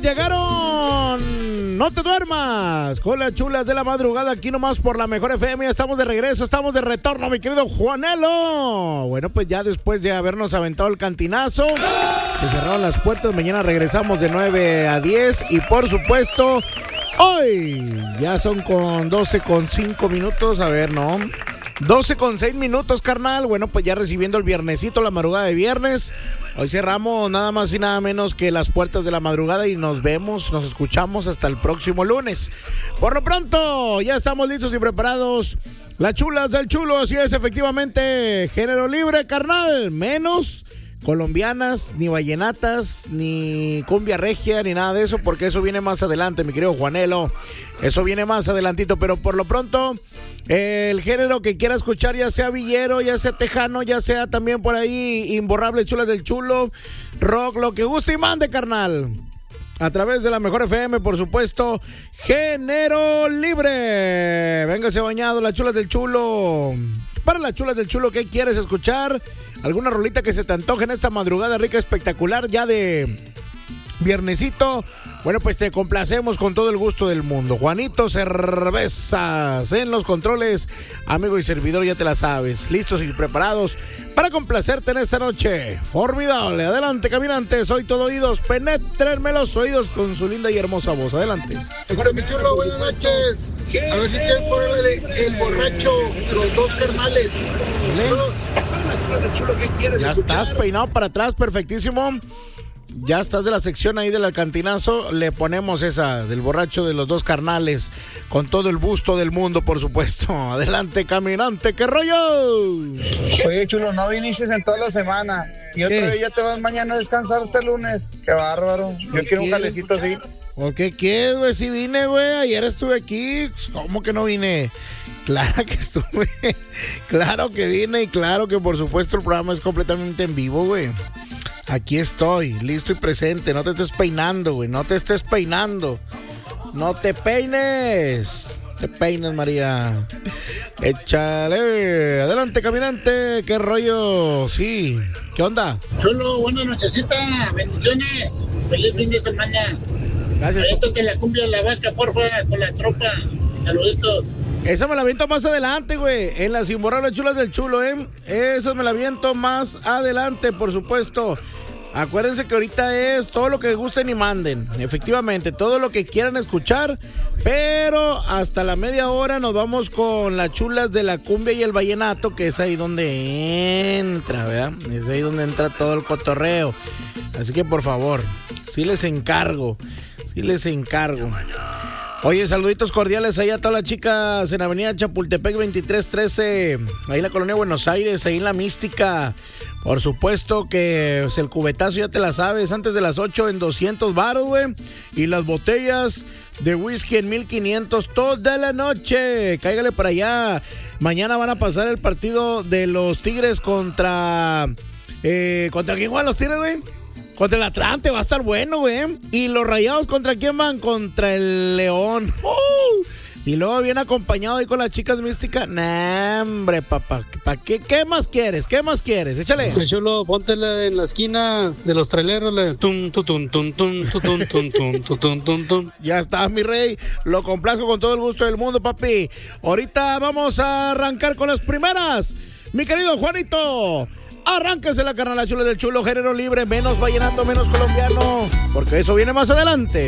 llegaron. No te duermas con las chulas de la madrugada aquí nomás por la Mejor FM. Ya estamos de regreso, estamos de retorno, mi querido Juanelo. Bueno, pues ya después de habernos aventado el cantinazo, se cerraron las puertas. Mañana regresamos de 9 a 10 y por supuesto hoy ya son con 12 con 5 minutos. A ver, no, 12 con 6 minutos, carnal. Bueno, pues ya recibiendo el viernesito, la madrugada de viernes. Hoy cerramos nada más y nada menos que las puertas de la madrugada y nos vemos, nos escuchamos hasta el próximo lunes. Por lo pronto, ya estamos listos y preparados. Las chulas del chulo, así es, efectivamente, género libre, carnal. Menos colombianas, ni vallenatas, ni cumbia regia, ni nada de eso, porque eso viene más adelante, mi querido Juanelo. Eso viene más adelantito, pero por lo pronto, el género que quiera escuchar, ya sea villero, ya sea tejano, ya sea también por ahí imborrable, chulas del chulo, rock, lo que guste y mande, carnal. A través de la Mejor FM, por supuesto, género libre. Véngase bañado, las chulas del chulo. Para las chulas del chulo, ¿qué quieres escuchar? ¿Alguna rolita que se te antoje en esta madrugada rica, espectacular, ya de viernesito? Bueno, pues te complacemos con todo el gusto del mundo. Juanito Cervezas en los controles, amigo y servidor, ya te la sabes. Listos y preparados para complacerte en esta noche. Formidable. Adelante, caminantes. Soy todo oídos. Penetrenme los oídos con su linda y hermosa voz. Adelante. Mi chulo, buenas noches. A ver si tienes por el borracho, los dos carnales. Ya estás peinado para atrás, perfectísimo. Ya estás de la sección ahí del cantinazo. Le ponemos esa del borracho de los dos carnales con todo el gusto del mundo, por supuesto. Adelante, caminante, ¿qué rollo? Oye, chulo, no viniste en toda la semana y otra vez ya te vas mañana a descansar hasta el lunes. Qué bárbaro. Yo quiero un jalecito así. ¿O qué quieres, güey? Si vine, güey. Ayer estuve aquí. ¿Cómo que no vine? Claro que estuve. Claro que vine y claro que por supuesto el programa es completamente en vivo, güey. Aquí estoy, listo y presente. No te estés peinando, güey. No te estés peinando. No te peines. Te peines, María. Échale. Adelante, caminante. ¿Qué rollo? Sí. ¿Qué onda? Chulo, buenas nochecita. Bendiciones. Feliz fin de semana. Gracias. Aviéntate la cumbia de la vaca, porfa, con la tropa. Saluditos. Esa me la aviento más adelante, güey. En las imborrables chulas del chulo, Eso me la aviento más adelante, por supuesto. Acuérdense que ahorita es todo lo que gusten y manden. Efectivamente, todo lo que quieran escuchar. Pero hasta la media hora nos vamos con las chulas de la cumbia y el vallenato, que es ahí donde entra, ¿verdad? Es ahí donde entra todo el cotorreo. Así que, por favor, sí les encargo. Oye, saluditos cordiales ahí a todas las chicas en Avenida Chapultepec 2313, ahí en la Colonia Buenos Aires, ahí en La Mística. Por supuesto que pues, el cubetazo ya te la sabes, antes de las 8 en 200 baros, güey. Y las botellas de whisky en 1500 toda la noche. Cáigale para allá. Mañana van a pasar el partido de los Tigres contra... ¿Contra quién van los Tigres, güey? Contra el Atlante, va a estar bueno, güey. ¿Y los Rayados contra quién van? Contra el León. Y luego viene acompañado ahí con las chicas místicas. Nah, hombre, papá. ¿Qué más quieres? ¿Qué más quieres? Échale. Pues chulo, póntela en la esquina de los traileros. Ya está, mi rey. Lo complazco con todo el gusto del mundo, papi. Ahorita vamos a arrancar con las primeras. Mi querido Juanito, arránquese la carnal, la chula del chulo, género libre, menos vallenato, menos colombiano, porque eso viene más adelante.